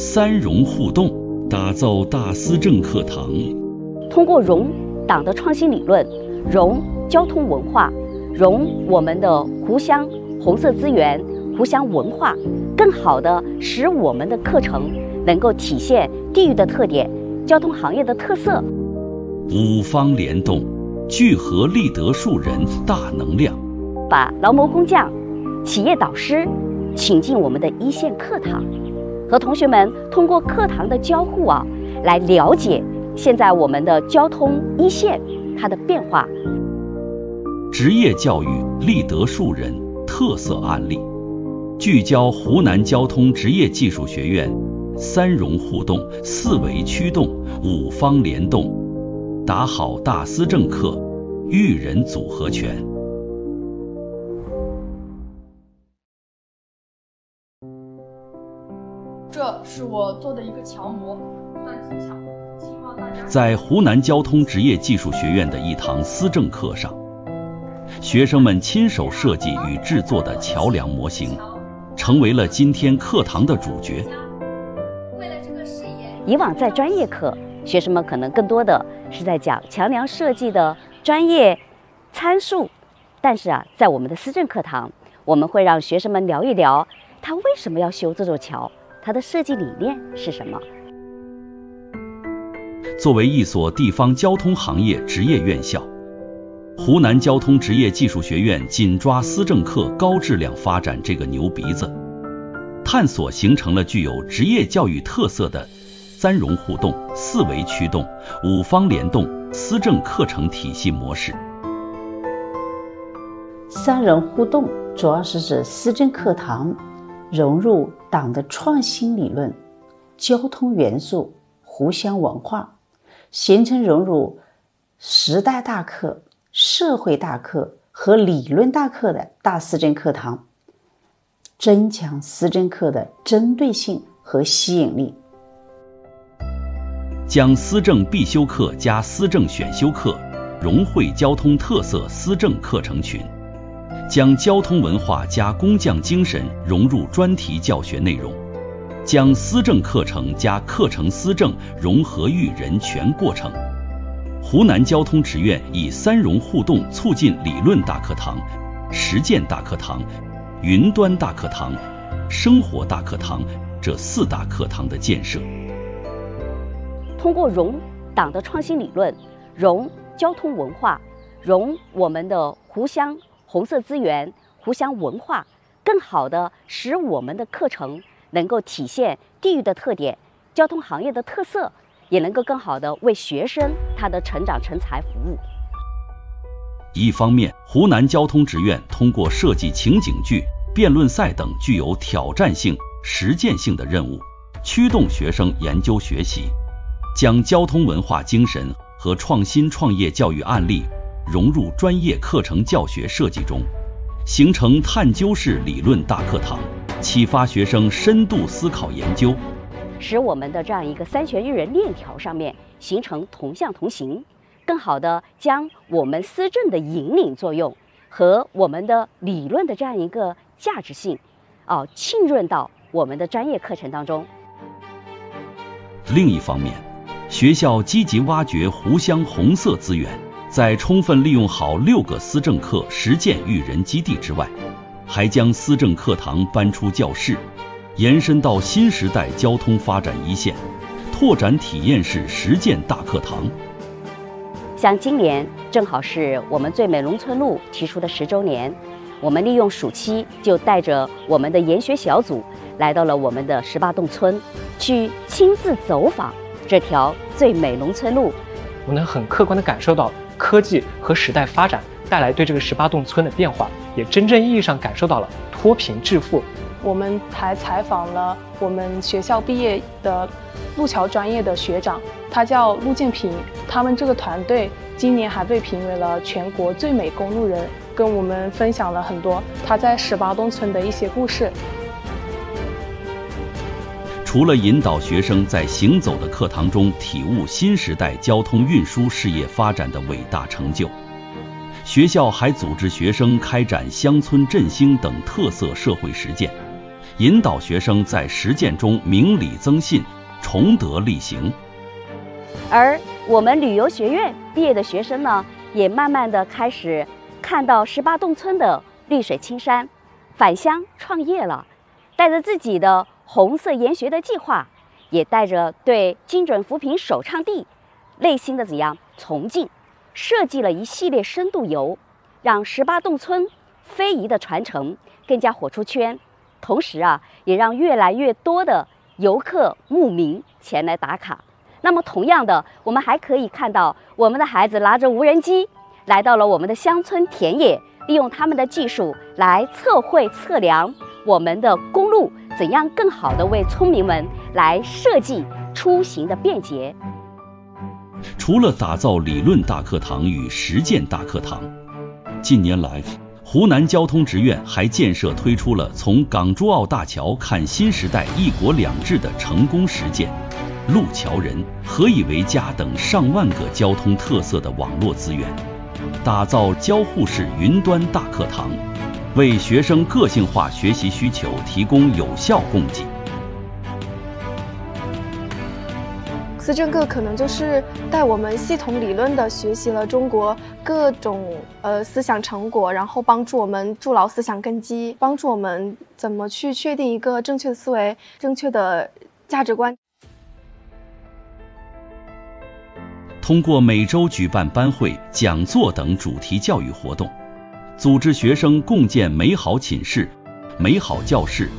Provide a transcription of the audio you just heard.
三融互动，打造大思政课堂。 通过融党的创新理论，融交通文化，融我们的湖湘红色资源、湖湘文化，更好的使我们的课程能够体现地域的特点、交通行业的特色。 五方联动，聚合立德树人大能量， 把劳模工匠、企业导师请进我们的一线课堂，和同学们通过课堂的交互来了解现在我们的交通一线它的变化。 职业教育立德树人特色案例，聚焦湖南交通职业技术学院三融互动、四维驱动、五方联动，打好大思政课，育人组合拳。 这是我做的一个桥模，算技巧，希望大家。 在湖南交通职业技术学院的一堂思政课上，学生们亲手设计与制作的桥梁模型，成为了今天课堂的主角。 以往在专业课，学生们可能更多的是在讲桥梁设计的专业参数，但是在我们的思政课堂，我们会让学生们聊一聊他为什么要修这座桥，它的设计理念是什么。 作为一所地方交通行业职业院校，湖南交通职业技术学院紧抓思政课高质量发展这个牛鼻子，探索形成了具有职业教育特色的三融互动、四维驱动、五方联动思政课程体系模式。 三融互动主要是指思政课堂融入党的创新理论、交通元素、湖湘文化，形成融入时代大课、社会大课和理论大课的大思政课堂，增强思政课的针对性和吸引力。 将思政必修课加思政选修课融汇交通特色思政课程群，将交通文化加工匠精神融入专题教学内容，将思政课程加课程思政融合育人全过程。湖南交通职院以三融互动促进理论大课堂、实践大课堂、云端大课堂、生活大课堂这四大课堂的建设。 通过融党的创新理论，融交通文化，融我们的湖湘红色资源、湖湘文化，更好的使我们的课程能够体现地域的特点、交通行业的特色，也能够更好的为学生他的成长成才服务。 一方面，湖南交通职院通过设计情景剧、辩论赛等具有挑战性、实践性的任务，驱动学生研究学习，将交通文化精神和创新创业教育案例融入专业课程教学设计中，形成探究式理论大课堂，启发学生深度思考研究， 使我们的这样一个三权育人链条上面形成同向同行，更好的将我们思政的引领作用和我们的理论的这样一个价值性浸润到我们的专业课程当中。 另一方面，学校积极挖掘湖湘红色资源，在充分利用好6个思政课实践育人基地之外，还将思政课堂搬出教室，延伸到新时代交通发展一线，拓展体验式实践大课堂。 像今年正好是我们最美农村路提出的10周年，我们利用暑期就带着我们的研学小组来到了我们的18洞村，去亲自走访这条最美农村路。 我能很客观地感受到科技和时代发展带来对这个18洞村的变化，也真正意义上感受到了脱贫致富。 我们还采访了我们学校毕业的路桥专业的学长，他叫陆建平，他们这个团队今年还被评为了全国最美公路人，跟我们分享了很多他在18洞村的一些故事。 除了引导学生在行走的课堂中体悟新时代交通运输事业发展的伟大成就，学校还组织学生开展乡村振兴等特色社会实践， 引导学生在实践中明理增信，崇德力行。 而我们旅游学院毕业的学生呢，也慢慢的开始看到18洞村的绿水青山，返乡创业了，带着自己的红色研学的计划，也带着对精准扶贫首倡地内心的崇敬，设计了一系列深度游，让18洞村非遗的传承更加火出圈，同时也让越来越多的游客慕名前来打卡。那么同样的，我们还可以看到我们的孩子拿着无人机来到了我们的乡村田野，利用他们的技术来测绘测量我们的公路，怎样更好的为村民们来设计出行的便捷。 除了打造理论大课堂与实践大课堂，近年来湖南交通职院还建设推出了从港珠澳大桥看新时代一国两制的成功实践，路桥人、何以为家等上万个交通特色的网络资源，打造交互式云端大课堂，为学生个性化学习需求提供有效供给。 思政课可能就是带我们系统理论的学习了中国各种思想成果，然后帮助我们筑牢思想根基，帮助我们怎么去确定一个正确的思维、正确的价值观。 通过每周举办班会、讲座等主题教育活动，组织学生共建美好寝室、美好教室、